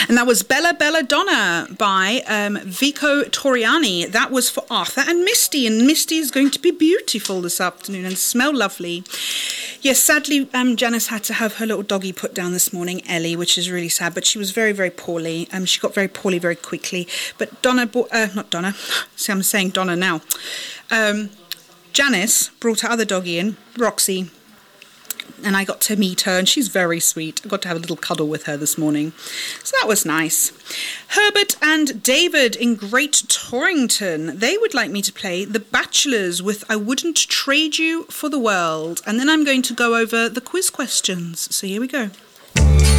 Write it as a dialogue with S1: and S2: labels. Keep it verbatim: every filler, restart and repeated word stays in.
S1: And that was Bella Bella Donna by um, Vico Toriani. That was for Arthur and Misty. And Misty is going to be beautiful this afternoon and smell lovely. Yes, sadly, um, Janice had to have her little doggy put down this morning, Ellie, which is really sad. But she was very, very poorly. Um, she got very poorly very quickly. But Donna, bought, uh, not Donna, see, I'm saying Donna now. Um, Janice brought her other doggy in, Roxy. And I got to meet her, and she's very sweet. I got to have a little cuddle with her this morning. So that was nice. Herbert and David in Great Torrington. They would like me to play The Bachelors with I Wouldn't Trade You for the World. And then I'm going to go over the quiz questions. So here we go.